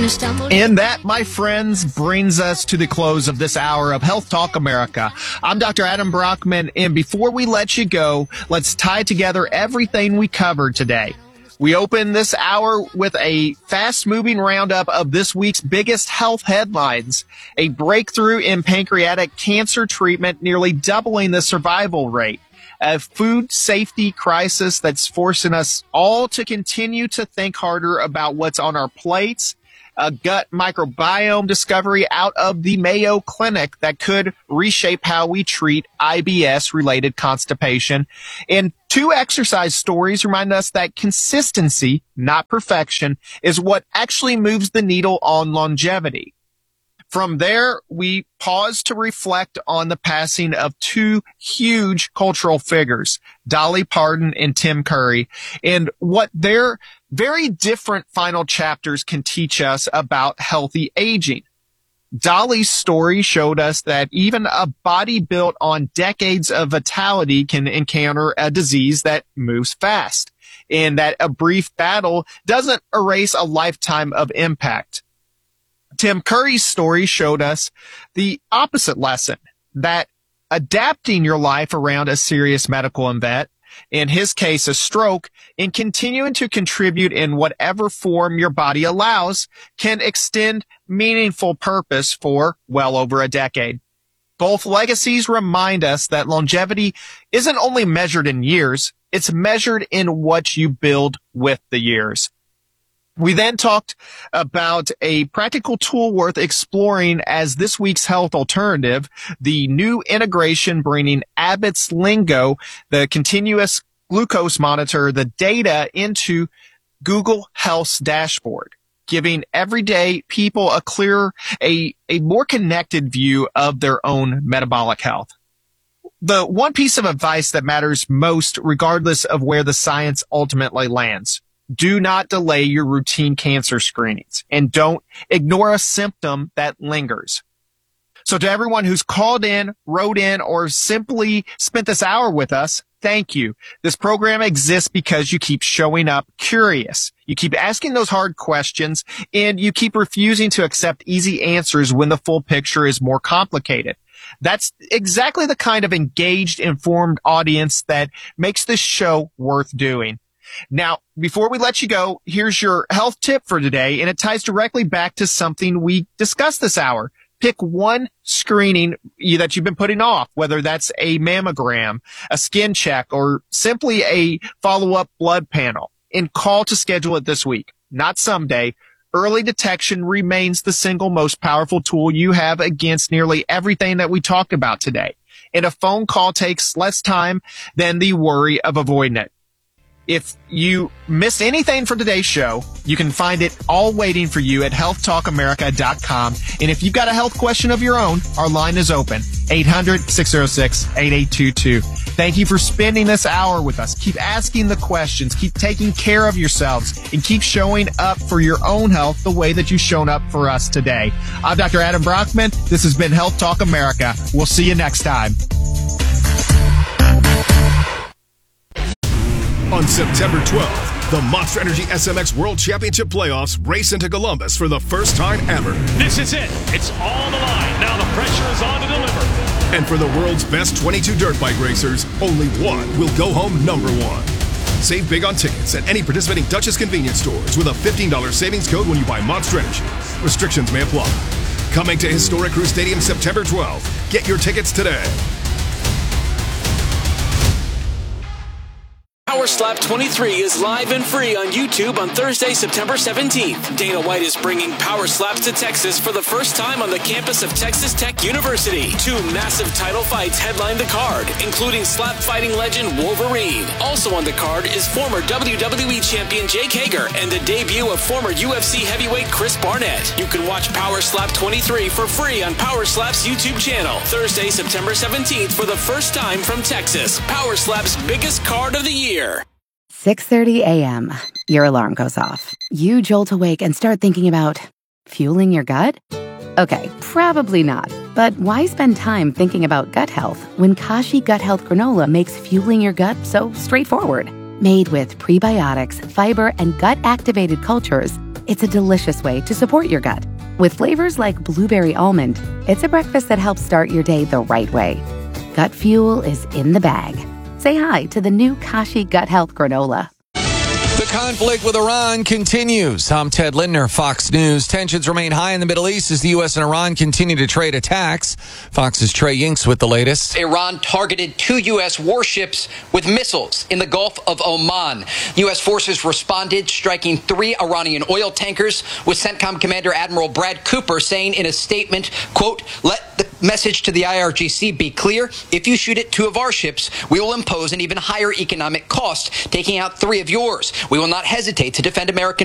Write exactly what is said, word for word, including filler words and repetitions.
And that, my friends, brings us to the close of this hour of Health Talk America. I'm Doctor Adam Brockman, and before we let you go, let's tie together everything we covered today. We open this hour with a fast-moving roundup of this week's biggest health headlines. A breakthrough in pancreatic cancer treatment, nearly doubling the survival rate. A food safety crisis that's forcing us all to continue to think harder about what's on our plates. A gut microbiome discovery out of the Mayo Clinic that could reshape how we treat I B S-related constipation. And two exercise stories remind us that consistency, not perfection, is what actually moves the needle on longevity. From there, we pause to reflect on the passing of two huge cultural figures, Dolly Parton and Tim Curry, and what their very different final chapters can teach us about healthy aging. Dolly's story showed us that even a body built on decades of vitality can encounter a disease that moves fast, and that a brief battle doesn't erase a lifetime of impact. Tim Curry's story showed us the opposite lesson, that adapting your life around a serious medical event, in his case a stroke, and continuing to contribute in whatever form your body allows can extend meaningful purpose for well over a decade. Both legacies remind us that longevity isn't only measured in years, it's measured in what you build with the years. We then talked about a practical tool worth exploring as this week's health alternative, the new integration bringing Abbott's Lingo, the continuous glucose monitor, the data into Google Health's dashboard, giving everyday people a clearer, a, a more connected view of their own metabolic health. The one piece of advice that matters most, regardless of where the science ultimately lands: do not delay your routine cancer screenings, and don't ignore a symptom that lingers. So to everyone who's called in, wrote in, or simply spent this hour with us, thank you. This program exists because you keep showing up curious. You keep asking those hard questions, and you keep refusing to accept easy answers when the full picture is more complicated. That's exactly the kind of engaged, informed audience that makes this show worth doing. Now, before we let you go, here's your health tip for today, and it ties directly back to something we discussed this hour. Pick one screening that you've been putting off, whether that's a mammogram, a skin check, or simply a follow-up blood panel, and call to schedule it this week, not someday. Early detection remains the single most powerful tool you have against nearly everything that we talked about today, and a phone call takes less time than the worry of avoiding it. If you missed anything from today's show, you can find it all waiting for you at health talk america dot com. And if you've got a health question of your own, our line is open, eight hundred, six oh six, eight eight two two. Thank you for spending this hour with us. Keep asking the questions, keep taking care of yourselves, and keep showing up for your own health the way that you've shown up for us today. I'm Doctor Adam Brockman. This has been Health Talk America. We'll see you next time. On September twelfth, the Monster Energy S M X World Championship Playoffs race into Columbus for the first time ever. This is it. It's all on the line. Now the pressure is on to deliver. And for the world's best twenty-two dirt bike racers, only one will go home number one. Save big on tickets at any participating Duchess convenience stores with a fifteen dollars savings code when you buy Monster Energy. Restrictions may apply. Coming to Historic Crew Stadium September twelfth. Get your tickets today. Power Slap twenty-three is live and free on YouTube on Thursday, September seventeenth. Dana White is bringing Power Slaps to Texas for the first time on the campus of Texas Tech University. Two massive title fights headline the card, including slap fighting legend Wolverine. Also on the card is former W W E champion Jake Hager and the debut of former U F C heavyweight Chris Barnett. You can watch Power Slap twenty-three for free on Power Slap's YouTube channel. Thursday, September seventeenth for the first time from Texas. Power Slap's biggest card of the year. six thirty a.m. Your alarm goes off. You jolt awake and start thinking about fueling your gut? Okay, probably not. But why spend time thinking about gut health when Kashi Gut Health Granola makes fueling your gut so straightforward? Made with prebiotics, fiber, and gut-activated cultures, It's a delicious way to support your gut. With flavors like blueberry almond, it's a breakfast that helps start your day the right way. Gut Fuel is in the bag. Say hi to the new Kashi Gut Health Granola. The conflict with Iran continues. I'm Ted Lindner, Fox News. Tensions remain high in the Middle East as the U S and Iran continue to trade attacks. Fox's Trey Yinks with the latest. Iran targeted two U S warships with missiles in the Gulf of Oman. U S forces responded, striking three Iranian oil tankers, with CENTCOM Commander Admiral Brad Cooper saying in a statement, quote, "Let the message to the I R G C be clear. If you shoot at two of our ships, we will impose an even higher economic cost, taking out three of yours. We will not hesitate to defend American